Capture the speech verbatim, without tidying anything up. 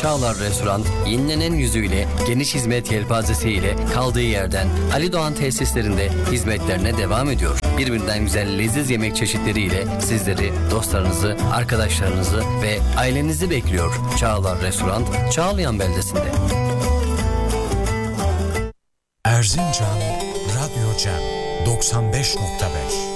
Çağlar Restoran, yenilenen yüzüyle, geniş hizmet yelpazesiyle kaldığı yerden Ali Doğan tesislerinde hizmetlerine devam ediyor. Birbirinden güzel leziz yemek çeşitleriyle sizleri, dostlarınızı, arkadaşlarınızı ve ailenizi bekliyor. Çağlar Restoran, Çağlayan beldesinde. Erzincan Radyo Cem doksan beş nokta beş